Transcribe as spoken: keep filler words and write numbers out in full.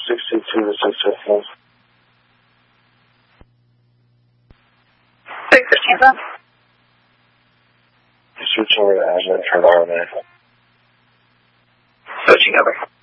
sixty-two to six fifteen. six fifteen, sir. Switching over to Azure and turn on there. Switching over.